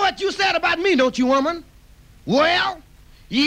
what you said about me, don't you, woman? Well,